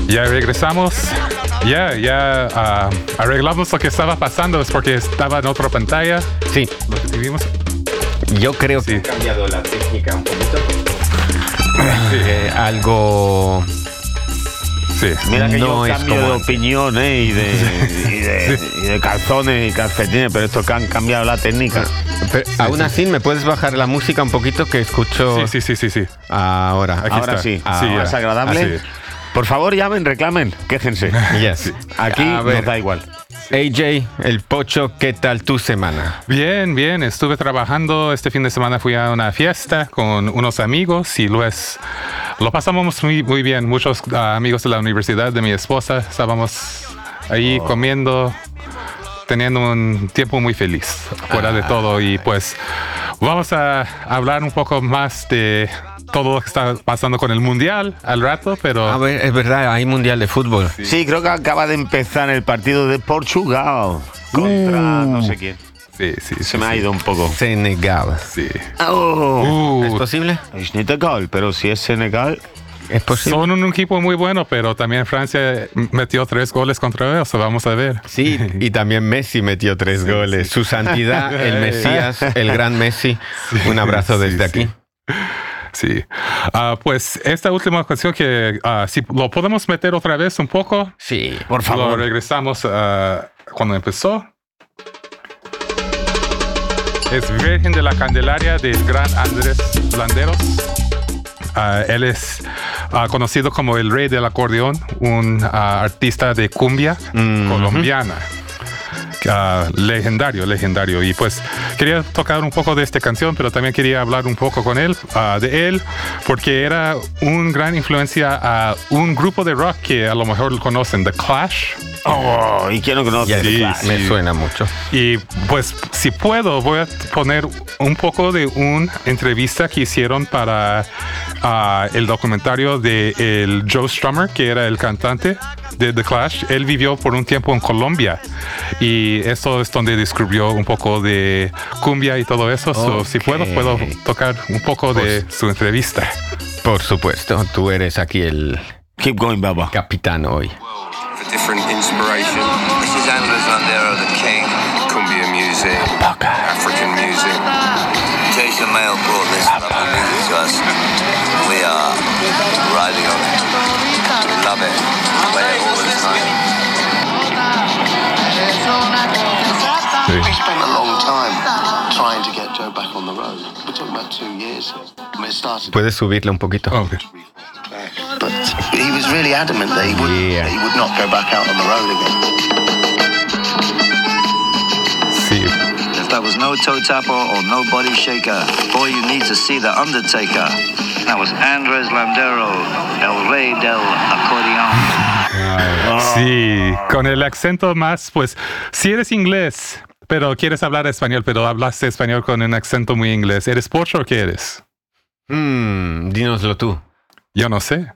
Ya regresamos. Ya arreglamos lo que estaba pasando. Es porque estaba en otra pantalla. Sí. Lo que tuvimos. Yo creo que Sí. he cambiado la técnica un poquito. Sí. Algo... Sí. Mira que no yo es cambio como de antes. opinión, y de calzones y calcetines, pero esto que han cambiado la técnica. Pero aún así, ¿me puedes bajar la música un poquito que escucho Sí. ahora? Aquí Ahora está. sí, Sí, ahora ya. es agradable. Así. Por favor, llamen, reclamen, quéjense. Yes. Aquí A ver, nos da igual. AJ, el Pocho, ¿qué tal tu semana? Bien. Estuve trabajando. Este fin de semana fui a una fiesta con unos amigos y lo pasamos muy bien. Muchos amigos de la universidad de mi esposa. Estábamos ahí comiendo, teniendo un tiempo muy feliz, fuera de todo. Y pues vamos a hablar un poco más de todo lo que está pasando con el Mundial al rato, pero... A ver, es verdad, hay Mundial de Fútbol. Sí, creo que acaba de empezar el partido de Portugal contra no sé quién. Sí. Se me ha ido un poco. Senegal. Sí. Oh, ¿Es posible? es Senegal, pero si es Senegal, ¿Es posible? Son un equipo muy bueno, pero también Francia metió 3 goles contra ellos. Vamos a ver. Sí, y también Messi metió 3 goles. Su santidad, el Mesías, el gran Messi. Un abrazo desde aquí. Sí. Pues esta última canción que si lo podemos meter otra vez un poco. Sí. por Lo favor. regresamos cuando empezó. Es Virgen de la Candelaria del gran Andrés Landeros. Él es conocido como el rey del acordeón, un artista de cumbia colombiana. Legendario. Y pues quería tocar un poco de esta canción, pero también quería hablar un poco con él, de él, porque era una gran influencia a un grupo de rock que a lo mejor conocen, The Clash. Oh, ¿y quién no conoce? Yes, The Sí, Clash? me suena mucho. Y pues si puedo voy a poner un poco de una entrevista que hicieron para el documentario de el Joe Strummer, que era el cantante de The Clash. Él vivió por un tiempo en Colombia y eso es donde descubrió un poco de cumbia y todo eso. So, si puedo tocar un poco de su entrevista. Por supuesto, tú eres aquí el Keep going, Baba. capitán hoy. For different inspiration. This is Andres Landero, the king. Cumbia music, African music. Jason Mail brought this lovely music to us. We are riding on it. We love it. Play it all the time. We spent a long time trying to get Joe back on the road. We're talking about 2 years. I mean, it started, ¿Puedes subirle un poquito? Okay. but he was really adamant that he would not go back out on the road again. Sí. If that was no toe tapper or no body shaker, boy, you need to see the Undertaker. That was Andres Landero, el rey del acordeón. Sí, con el acento más, pues, si eres inglés, pero quieres hablar español, pero hablaste español con un acento muy inglés, ¿eres pocho o qué eres? Dínoslo tú. Yo no sé.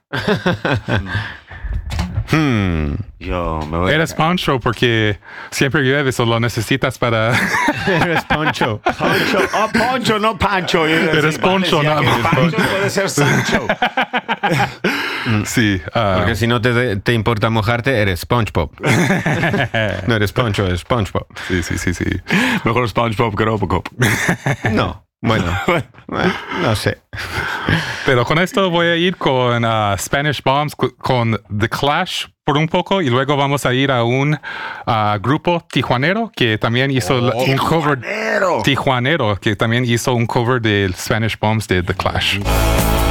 Yo me voy. Eres poncho porque siempre llueves o lo necesitas para... Eres Poncho. Poncho. Oh, Poncho, no Pancho. Eres Poncho, no. Pancho puede ser Sancho. Sí. Porque si no te importa mojarte, eres SpongeBob. No eres Poncho, eres SpongeBob. Sí. Mejor SpongeBob que Robocop. No, bueno, no sé. Pero con esto voy a ir con Spanish Bombs, con The Clash por un poco, y luego vamos a ir a un grupo tijuanero que también hizo un cover. Tijuanero, que también hizo un cover del Spanish Bombs de The Clash.